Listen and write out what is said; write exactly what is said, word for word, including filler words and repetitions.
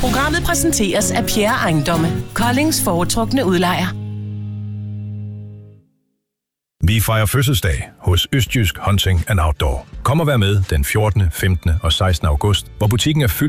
Programmet præsenteres af Pierre Ejendomme, Koldings foretrukne udlejer. Vi fejrer fødselsdag hos Østjysk Hunting and Outdoor. Kom og vær med den fjortende, femtende og sekstende august, hvor butikken er fyldt